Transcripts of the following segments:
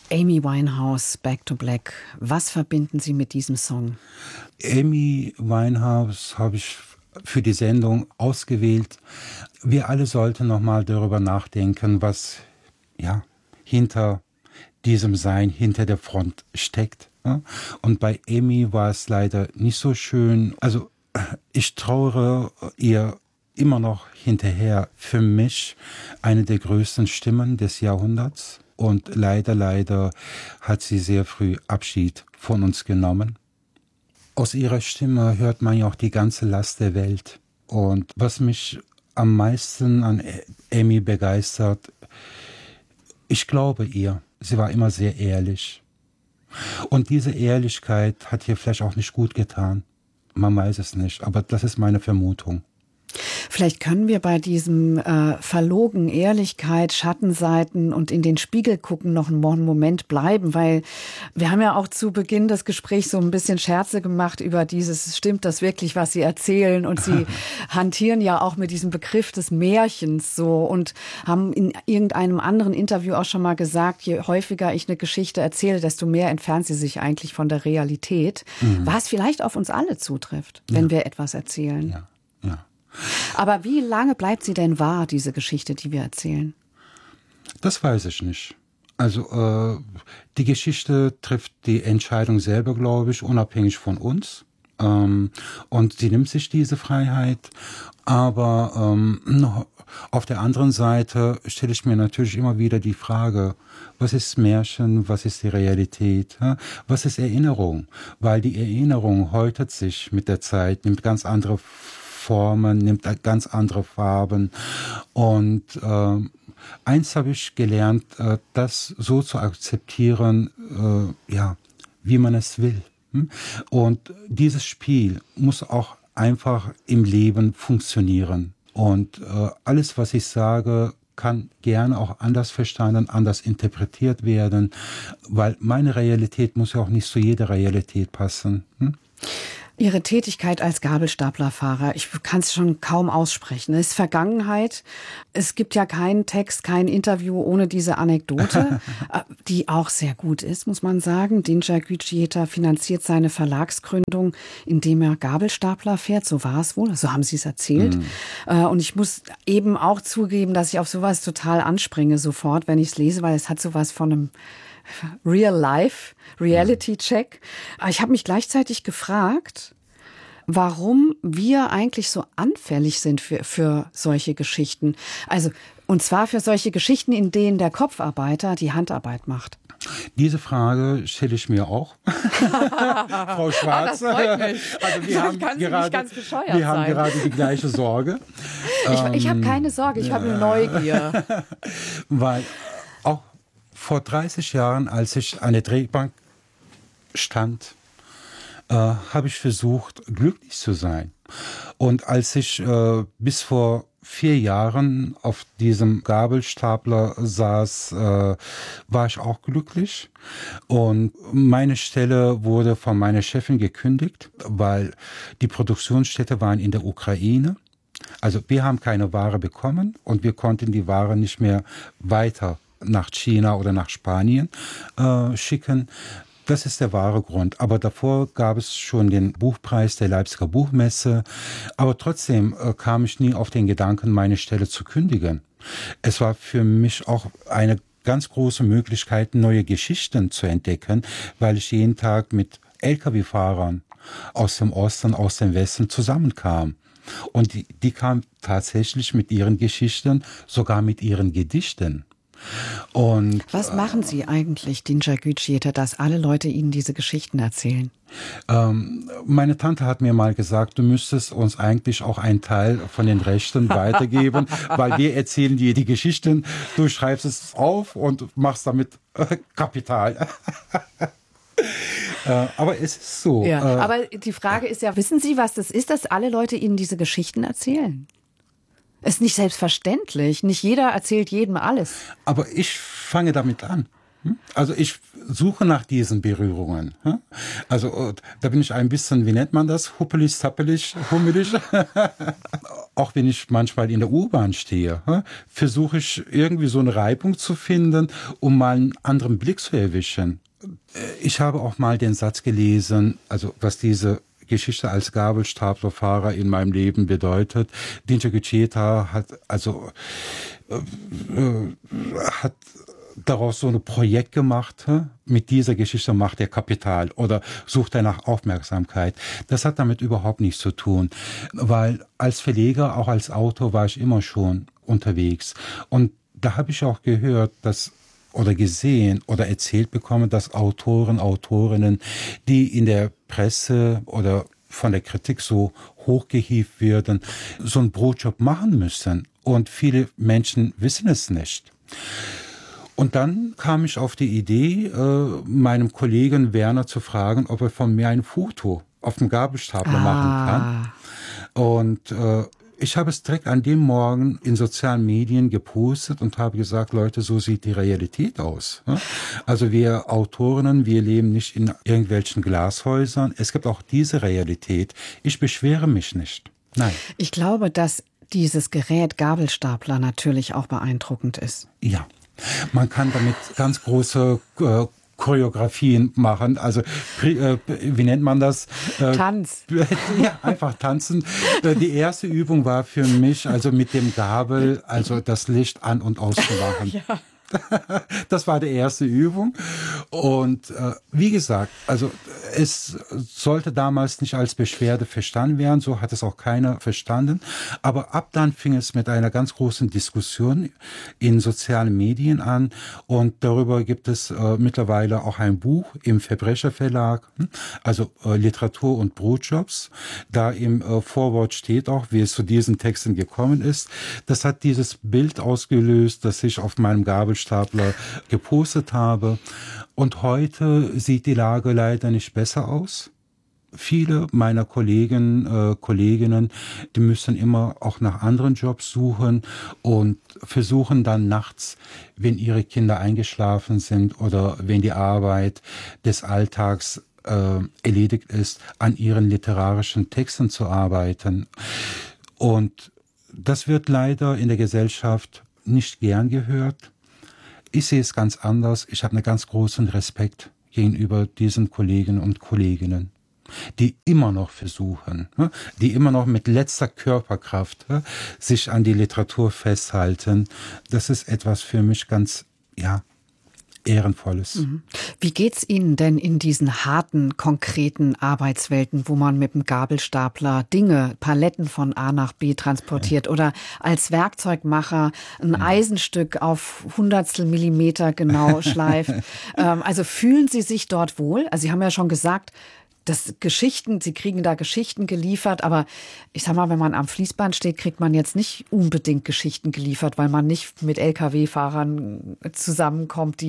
Amy Winehouse, Back to Black. Was verbinden Sie mit diesem Song? Amy Winehouse habe ich für die Sendung ausgewählt. Wir alle sollten nochmal darüber nachdenken, was hinter diesem Sein, hinter der Front steckt. Und bei Amy war es leider nicht so schön. Also ich trauere ihr immer noch hinterher. Für mich eine der größten Stimmen des Jahrhunderts. Und leider hat sie sehr früh Abschied von uns genommen. Aus ihrer Stimme hört man ja auch die ganze Last der Welt. Und was mich am meisten an Amy begeistert, ich glaube ihr. Sie war immer sehr ehrlich. Und diese Ehrlichkeit hat ihr vielleicht auch nicht gut getan. Man weiß es nicht, aber das ist meine Vermutung. Vielleicht können wir bei diesem Verlogen, Ehrlichkeit, Schattenseiten und in den Spiegel gucken noch einen Moment bleiben, weil wir haben ja auch zu Beginn des Gesprächs so ein bisschen Scherze gemacht über dieses, stimmt das wirklich, was Sie erzählen? Und Sie hantieren ja auch mit diesem Begriff des Märchens so und haben in irgendeinem anderen Interview auch schon mal gesagt, je häufiger ich eine Geschichte erzähle, desto mehr entfernt sie sich eigentlich von der Realität, was vielleicht auf uns alle zutrifft, wenn wir etwas erzählen. Ja. Aber wie lange bleibt sie denn wahr, diese Geschichte, die wir erzählen? Das weiß ich nicht. Also die Geschichte trifft die Entscheidung selber, glaube ich, unabhängig von uns. Und sie nimmt sich diese Freiheit. Aber auf der anderen Seite stelle ich mir natürlich immer wieder die Frage, was ist Märchen, was ist die Realität, was ist Erinnerung? Weil die Erinnerung häutet sich mit der Zeit, nimmt ganz andere Formen, nimmt ganz andere Farben. Und eins habe ich gelernt, das so zu akzeptieren, wie man es will. Und dieses Spiel muss auch einfach im Leben funktionieren. Und alles, was ich sage, kann gerne auch anders verstanden, anders interpretiert werden, weil meine Realität muss ja auch nicht zu jeder Realität passen. Ihre Tätigkeit als Gabelstaplerfahrer, ich kann es schon kaum aussprechen, es ist Vergangenheit. Es gibt ja keinen Text, kein Interview ohne diese Anekdote, die auch sehr gut ist, muss man sagen. Dinja Gücüeta finanziert seine Verlagsgründung, indem er Gabelstapler fährt, so war es wohl, so haben Sie es erzählt. Und ich muss eben auch zugeben, dass ich auf sowas total anspringe sofort, wenn ich es lese, weil es hat sowas von einem Reality-Check. Aber ich habe mich gleichzeitig gefragt, warum wir eigentlich so anfällig sind für solche Geschichten. Also, und zwar für solche Geschichten, in denen der Kopfarbeiter die Handarbeit macht. Diese Frage stelle ich mir auch. Frau Schwarz. Das freut mich. Also wir haben gerade die gleiche Sorge. Ich habe keine Sorge, ich habe eine Neugier. Weil auch vor 30 Jahren, als ich an der Drehbank stand, habe ich versucht, glücklich zu sein. Und als ich bis vor 4 Jahren auf diesem Gabelstapler saß, war ich auch glücklich. Und meine Stelle wurde von meiner Chefin gekündigt, weil die Produktionsstätte waren in der Ukraine. Also wir haben keine Ware bekommen und wir konnten die Ware nicht mehr weiter nach China oder nach Spanien schicken. Das ist der wahre Grund. Aber davor gab es schon den Buchpreis der Leipziger Buchmesse. Aber trotzdem kam ich nie auf den Gedanken, meine Stelle zu kündigen. Es war für mich auch eine ganz große Möglichkeit, neue Geschichten zu entdecken, weil ich jeden Tag mit Lkw-Fahrern aus dem Osten, aus dem Westen zusammenkam. Und die kamen tatsächlich mit ihren Geschichten, sogar mit ihren Gedichten. Und was machen Sie eigentlich, Dinja Gücüeta, dass alle Leute Ihnen diese Geschichten erzählen? Meine Tante hat mir mal gesagt, du müsstest uns eigentlich auch einen Teil von den Rechten weitergeben, weil wir erzählen dir die Geschichten, du schreibst es auf und machst damit Kapital. Aber es ist so. Ja, aber die Frage ist ja, wissen Sie, was das ist, dass alle Leute Ihnen diese Geschichten erzählen? Ist nicht selbstverständlich. Nicht jeder erzählt jedem alles. Aber ich fange damit an. Also ich suche nach diesen Berührungen. Also da bin ich ein bisschen, wie nennt man das? Huppelig, zappelig, hummelig. Auch wenn ich manchmal in der U-Bahn stehe, versuche ich irgendwie so eine Reibung zu finden, um mal einen anderen Blick zu erwischen. Ich habe auch mal den Satz gelesen, also was diese Geschichte als Gabelstaplerfahrer in meinem Leben bedeutet. Dinja Guccietta hat daraus so ein Projekt gemacht, mit dieser Geschichte macht er Kapital oder sucht er nach Aufmerksamkeit. Das hat damit überhaupt nichts zu tun, weil als Verleger, auch als Autor war ich immer schon unterwegs. Und da habe ich auch gehört, dass oder gesehen oder erzählt bekommen, dass Autoren, Autorinnen, die in der Presse oder von der Kritik so hochgehievt werden, so einen Brotjob machen müssen. Und viele Menschen wissen es nicht. Und dann kam ich auf die Idee, meinem Kollegen Werner zu fragen, ob er von mir ein Foto auf dem Gabelstapler machen kann. Und ich habe es direkt an dem Morgen in sozialen Medien gepostet und habe gesagt, Leute, so sieht die Realität aus. Also wir Autorinnen, wir leben nicht in irgendwelchen Glashäusern. Es gibt auch diese Realität. Ich beschwere mich nicht. Nein. Ich glaube, dass dieses Gerät Gabelstapler natürlich auch beeindruckend ist. Ja, man kann damit ganz große Choreografien machen, also wie nennt man das? Tanz. Ja, einfach tanzen. Die erste Übung war für mich, also mit dem Gabel, also das Licht an- und auszumachen. Ja. Das war die erste Übung. Und wie gesagt, also es sollte damals nicht als Beschwerde verstanden werden, so hat es auch keiner verstanden. Aber ab dann fing es mit einer ganz großen Diskussion in sozialen Medien an. Und darüber gibt es mittlerweile auch ein Buch im Verbrecherverlag, also Literatur und Brotjobs. Da im Vorwort steht auch, wie es zu diesen Texten gekommen ist. Das hat dieses Bild ausgelöst, das ich auf meinem Gabelstapler gepostet habe. Und heute sieht die Lage leider nicht besser aus. Viele meiner Kolleginnen, die müssen immer auch nach anderen Jobs suchen und versuchen dann nachts, wenn ihre Kinder eingeschlafen sind oder wenn die Arbeit des Alltags erledigt ist, an ihren literarischen Texten zu arbeiten. Und das wird leider in der Gesellschaft nicht gern gehört. Ich sehe es ganz anders. Ich habe einen ganz großen Respekt gegenüber diesen Kollegen und Kolleginnen, die immer noch versuchen, die immer noch mit letzter Körperkraft sich an die Literatur festhalten. Das ist etwas für mich ganz, Ehrenvolles. Wie geht's Ihnen denn in diesen harten, konkreten Arbeitswelten, wo man mit dem Gabelstapler Paletten von A nach B transportiert oder als Werkzeugmacher ein Eisenstück auf Hundertstel Millimeter genau schleift? Also fühlen Sie sich dort wohl? Also Sie haben ja schon gesagt, Sie kriegen da Geschichten geliefert, aber ich sag mal, wenn man am Fließband steht, kriegt man jetzt nicht unbedingt Geschichten geliefert, weil man nicht mit Lkw-Fahrern zusammenkommt,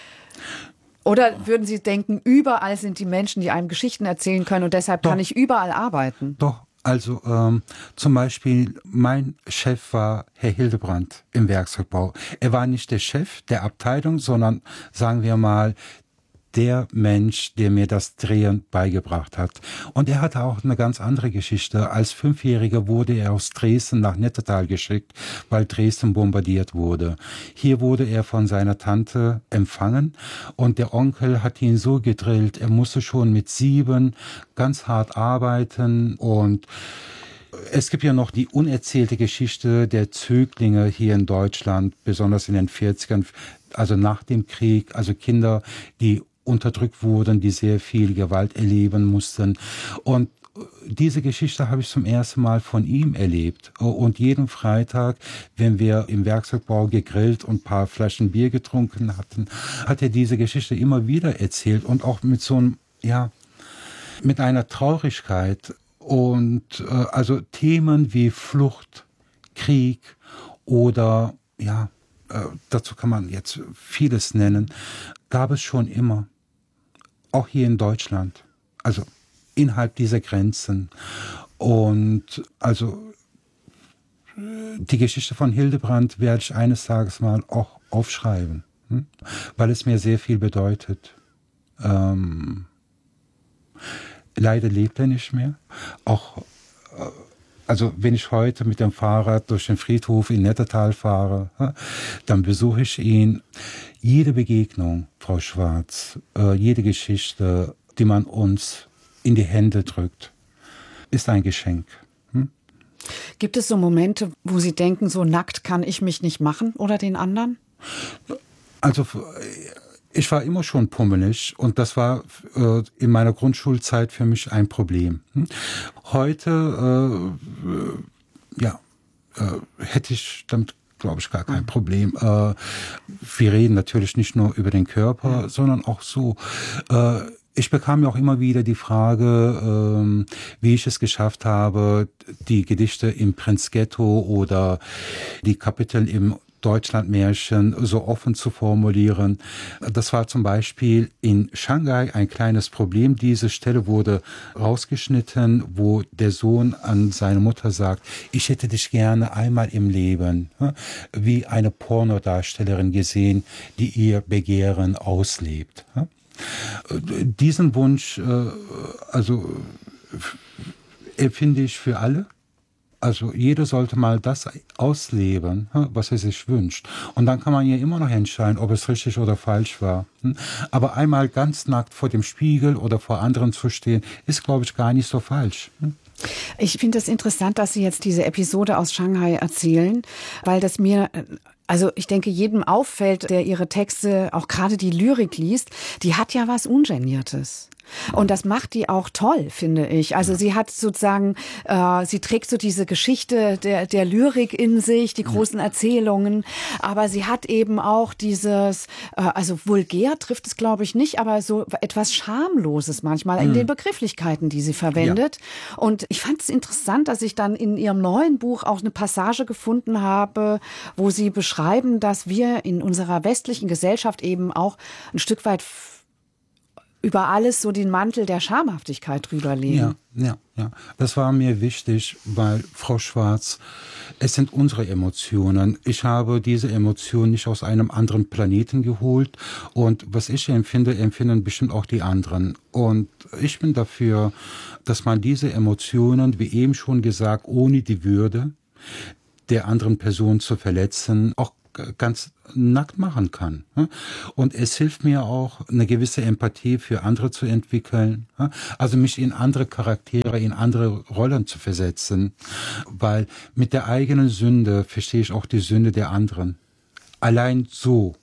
oder würden Sie denken, überall sind die Menschen, die einem Geschichten erzählen können und deshalb kann ich überall arbeiten? Doch, also zum Beispiel mein Chef war Herr Hildebrandt im Werkzeugbau. Er war nicht der Chef der Abteilung, sondern sagen wir mal, der Mensch, der mir das Drehen beigebracht hat. Und er hatte auch eine ganz andere Geschichte. Als 5-Jähriger wurde er aus Dresden nach Nettetal geschickt, weil Dresden bombardiert wurde. Hier wurde er von seiner Tante empfangen und der Onkel hat ihn so gedrillt, er musste schon mit 7 ganz hart arbeiten. Und es gibt ja noch die unerzählte Geschichte der Zöglinge hier in Deutschland, besonders in den 40ern, also nach dem Krieg, also Kinder, die unterdrückt wurden, die sehr viel Gewalt erleben mussten. Und diese Geschichte habe ich zum ersten Mal von ihm erlebt. Und jeden Freitag, wenn wir im Werkzeugbau gegrillt und ein paar Flaschen Bier getrunken hatten, hat er diese Geschichte immer wieder erzählt und auch mit so einem, mit einer Traurigkeit. Und also Themen wie Flucht, Krieg oder dazu kann man jetzt vieles nennen, gab es schon immer. Auch hier in Deutschland. Also innerhalb dieser Grenzen. Und also die Geschichte von Hildebrandt werde ich eines Tages mal auch aufschreiben. weil es mir sehr viel bedeutet. Leider lebt er nicht mehr. Auch, also wenn ich heute mit dem Fahrrad durch den Friedhof in Nettetal fahre, dann besuche ich ihn. Jede Begegnung, Frau Schwarz, jede Geschichte, die man uns in die Hände drückt, ist ein Geschenk. Gibt es so Momente, wo Sie denken, so nackt kann ich mich nicht machen oder den anderen? Also ich war immer schon pummelig und das war in meiner Grundschulzeit für mich ein Problem. Heute hätte ich damit, glaube ich, gar kein Problem. Wir reden natürlich nicht nur über den Körper, sondern auch so. Ich bekam ja auch immer wieder die Frage, wie ich es geschafft habe, die Gedichte im Prinzghetto oder die Kapitel im Deutschlandmärchen so offen zu formulieren. Das war zum Beispiel in Shanghai ein kleines Problem. Diese Stelle wurde rausgeschnitten, wo der Sohn an seine Mutter sagt, ich hätte dich gerne einmal im Leben wie eine Pornodarstellerin gesehen, die ihr Begehren auslebt. Diesen Wunsch, empfinde ich für alle. Also jeder sollte mal das ausleben, was er sich wünscht. Und dann kann man ja immer noch entscheiden, ob es richtig oder falsch war. Aber einmal ganz nackt vor dem Spiegel oder vor anderen zu stehen, ist, glaube ich, gar nicht so falsch. Ich finde es interessant, dass Sie jetzt diese Episode aus Shanghai erzählen, weil das mir... Also ich denke, jedem auffällt, der ihre Texte, auch gerade die Lyrik liest, die hat ja was Ungeniertes. Und das macht die auch toll, finde ich. Also sie hat sozusagen, sie trägt so diese Geschichte der Lyrik in sich, die großen Erzählungen. Aber sie hat eben auch dieses, also vulgär trifft es, glaube ich, nicht, aber so etwas Schamloses manchmal in den Begrifflichkeiten, die sie verwendet. Ja. Und ich fand es interessant, dass ich dann in ihrem neuen Buch auch eine Passage gefunden habe, wo sie beschreiben, dass wir in unserer westlichen Gesellschaft eben auch ein Stück weit über alles so den Mantel der Schamhaftigkeit drüberlegen. Ja. Das war mir wichtig, weil, Frau Schwarz, es sind unsere Emotionen. Ich habe diese Emotionen nicht aus einem anderen Planeten geholt. Und was ich empfinde, empfinden bestimmt auch die anderen. Und ich bin dafür, dass man diese Emotionen, wie eben schon gesagt, ohne die Würde der anderen Person zu verletzen, auch ganz nackt machen kann. Und es hilft mir auch, eine gewisse Empathie für andere zu entwickeln. Also mich in andere Charaktere, in andere Rollen zu versetzen. Weil mit der eigenen Sünde verstehe ich auch die Sünde der anderen. Allein so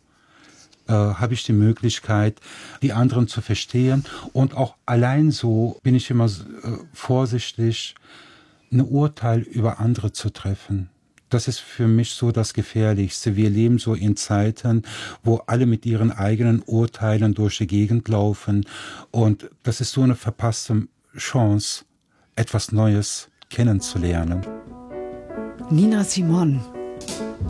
habe ich die Möglichkeit, die anderen zu verstehen. Und auch allein so bin ich immer vorsichtig, ein Urteil über andere zu treffen. Das ist für mich so das Gefährlichste. Wir leben so in Zeiten, wo alle mit ihren eigenen Urteilen durch die Gegend laufen. Und das ist so eine verpasste Chance, etwas Neues kennenzulernen. Nina Simon.